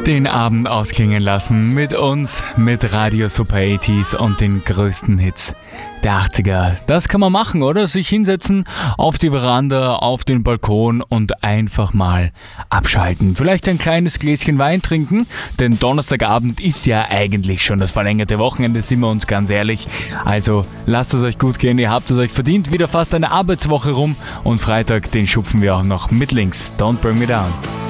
Den Abend ausklingen lassen mit uns, mit Radio Super 80s und den größten Hits der 80er. Das kann man machen, oder? Sich hinsetzen auf die Veranda, auf den Balkon und einfach mal abschalten. Vielleicht ein kleines Gläschen Wein trinken, denn Donnerstagabend ist ja eigentlich schon das verlängerte Wochenende, sind wir uns ganz ehrlich. Also lasst es euch gut gehen, ihr habt es euch verdient. Wieder fast eine Arbeitswoche rum und Freitag, den schupfen wir auch noch mit links. Don't Bring Me Down.